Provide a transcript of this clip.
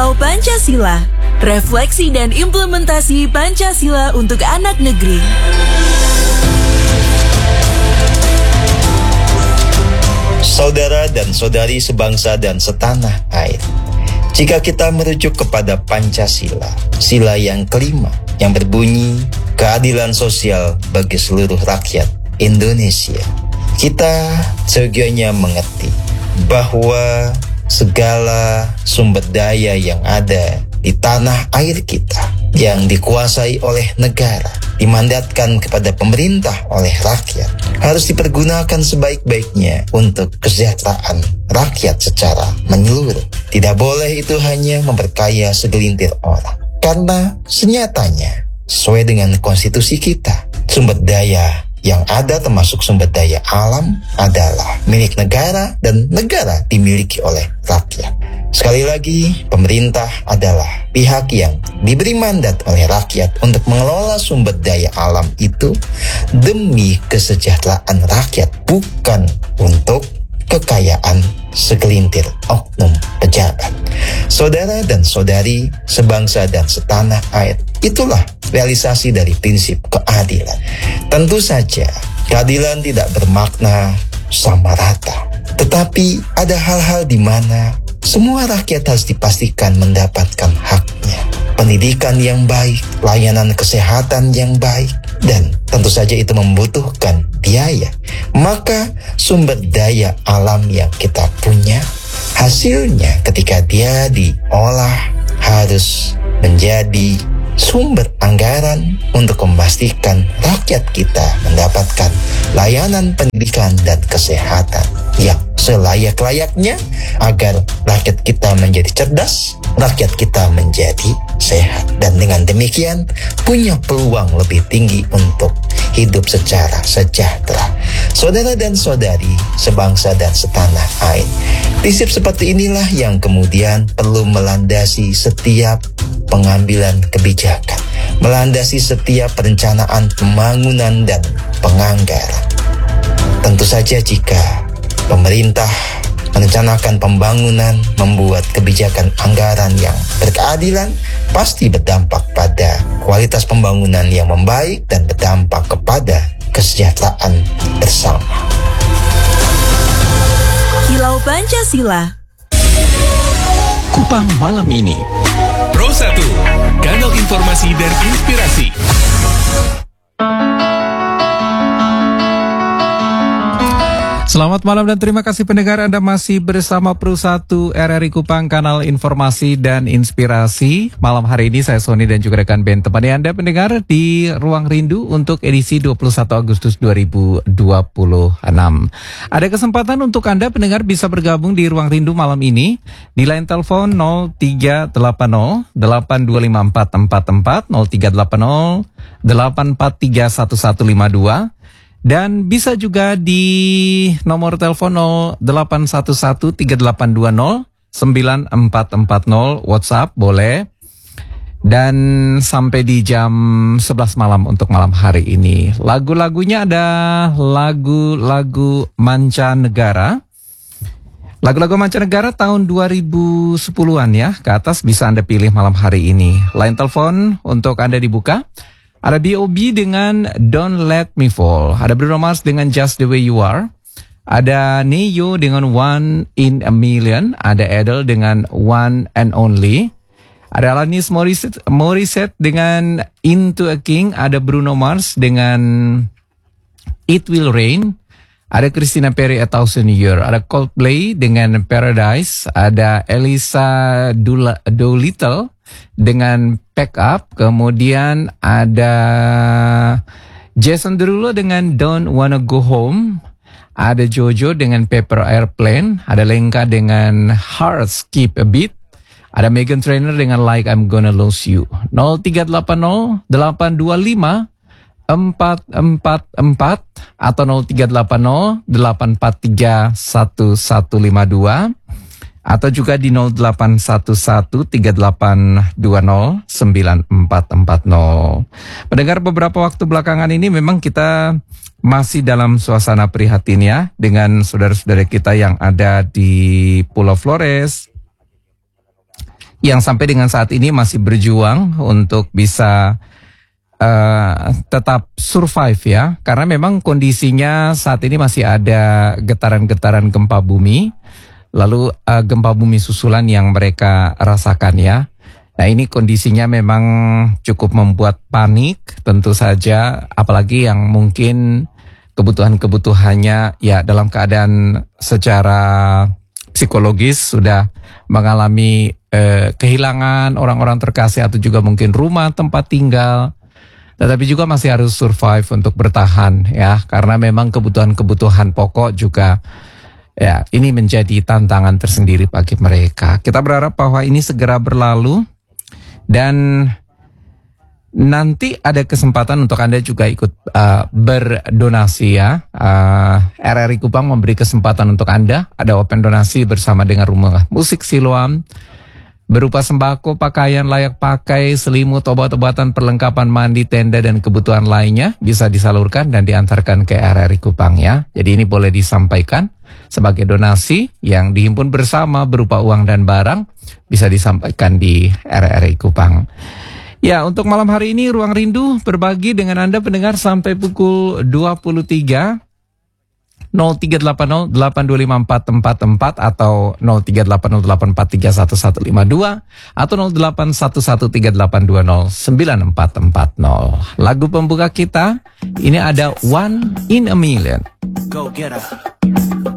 Kilau Pancasila, refleksi dan implementasi Pancasila untuk anak negeri. Saudara dan saudari sebangsa dan setanah air, jika kita merujuk kepada Pancasila, sila yang kelima yang berbunyi keadilan sosial bagi seluruh rakyat Indonesia, kita seyogyanya mengerti bahwa segala sumber daya yang ada di tanah air kita yang dikuasai oleh negara, dimandatkan kepada pemerintah oleh rakyat, harus dipergunakan sebaik-baiknya untuk kesejahteraan rakyat secara menyeluruh. Tidak boleh itu hanya memperkaya segelintir orang, karena senyatanya sesuai dengan konstitusi kita, sumber daya yang ada termasuk sumber daya alam adalah milik negara dan negara dimiliki oleh rakyat. Sekali lagi, pemerintah adalah pihak yang diberi mandat oleh rakyat untuk mengelola sumber daya alam itu demi kesejahteraan rakyat, bukan untuk kekayaan segelintir oknum pejabat. Saudara dan saudari sebangsa dan setanah air, itulah realisasi dari prinsip keadilan. Tentu saja keadilan tidak bermakna sama rata, tetapi ada hal-hal di mana semua rakyat harus dipastikan mendapatkan haknya. Pendidikan yang baik, layanan kesehatan yang baik, dan tentu saja itu membutuhkan biaya. Maka sumber daya alam yang kita punya, hasilnya ketika dia diolah harus menjadi sumber anggaran untuk memastikan rakyat kita mendapatkan layanan pendidikan dan kesehatan yang selayak-layaknya agar rakyat kita menjadi cerdas, rakyat kita menjadi sehat, dan dengan demikian punya peluang lebih tinggi untuk hidup secara sejahtera. Saudara dan saudari sebangsa dan setanah air, prinsip seperti inilah yang kemudian perlu melandasi setiap pengambilan kebijakan, melandasi setiap perencanaan pembangunan dan penganggaran. Tentu saja jika pemerintah merencanakan pembangunan, membuat kebijakan anggaran yang berkeadilan, pasti berdampak pada kualitas pembangunan yang membaik dan berdampak kepada kesejahteraan bersama. Kilau Pancasila. Kupang malam ini. Pro 1, kanal informasi dan inspirasi. Selamat malam dan terima kasih pendengar, Anda masih bersama Pro 1 RRI Kupang, kanal informasi dan inspirasi. Malam hari ini saya Sony dan juga rekan band temani Anda pendengar di Ruang Rindu untuk edisi 21 Agustus 2026. Ada kesempatan untuk Anda pendengar bisa bergabung di Ruang Rindu malam ini di line telepon 0380 825444 0380 8431152. Dan bisa juga di nomor telepon 0811-3820-9440 WhatsApp boleh. Dan sampai di jam 11 malam untuk malam hari ini. Lagu-lagunya ada lagu-lagu mancanegara. Lagu-lagu mancanegara tahun 2010-an ya, ke atas bisa Anda pilih malam hari ini. Line telepon untuk Anda dibuka. Ada B.O.B dengan Don't Let Me Fall. Ada Bruno Mars dengan Just The Way You Are. Ada Neo dengan One in a Million. Ada Adele dengan One and Only. Ada Alanis Morissette dengan Into a King. Ada Bruno Mars dengan It Will Rain. Ada Christina Perri A Thousand Years. Ada Coldplay dengan Paradise. Ada Elisa Doolittle dengan Pack Up. Kemudian ada Jason Derulo dengan Don't Wanna Go Home. Ada Jojo dengan Paper Airplane. Ada Lenka dengan Hearts Keep a Beat. Ada Meghan Trainor dengan Like I'm Gonna Lose You. 0380 825 444 atau 0380 843 1152 atau juga di 0811 3820 9440. Pendengar, beberapa waktu belakangan ini memang kita masih dalam suasana prihatin ya dengan saudara-saudara kita yang ada di Pulau Flores, yang sampai dengan saat ini masih berjuang untuk bisa tetap survive ya, karena memang kondisinya saat ini masih ada getaran-getaran gempa bumi, lalu gempa bumi susulan yang mereka rasakan ya. Nah ini kondisinya memang cukup membuat panik tentu saja, apalagi yang mungkin kebutuhannya ya dalam keadaan secara psikologis sudah mengalami kehilangan orang-orang terkasih atau juga mungkin rumah tempat tinggal. Tetapi juga masih harus survive untuk bertahan ya, karena memang kebutuhan-kebutuhan pokok juga ya ini menjadi tantangan tersendiri bagi mereka. Kita berharap bahwa ini segera berlalu dan nanti ada kesempatan untuk Anda juga ikut berdonasi ya. RRI Kupang memberi kesempatan untuk Anda, ada open donasi bersama dengan Rumah Musik Siloam, berupa sembako, pakaian layak pakai, selimut, obat-obatan, perlengkapan mandi, tenda, dan kebutuhan lainnya bisa disalurkan dan diantarkan ke RRI Kupang ya. Jadi ini boleh disampaikan sebagai donasi yang dihimpun bersama berupa uang dan barang, bisa disampaikan di RRI Kupang. Ya, untuk malam hari ini Ruang Rindu berbagi dengan Anda pendengar sampai pukul 23. 0380825444 atau 038084311152 atau 081138209440. Lagu pembuka kita ini ada One in a Million. Go get her.